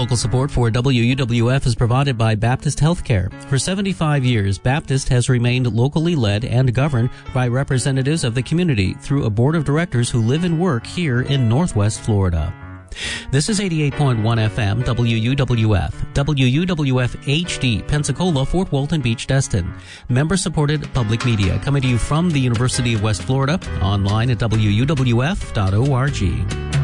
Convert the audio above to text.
Local support for WUWF is provided by Baptist Healthcare. For 75 years, Baptist has remained locally led and governed by representatives of the community through a board of directors who live and work here in Northwest Florida. This is 88.1 FM WUWF, WUWF HD, Pensacola, Fort Walton Beach, Destin. Member-supported public media coming to you from the University of West Florida, online at WUWF.org.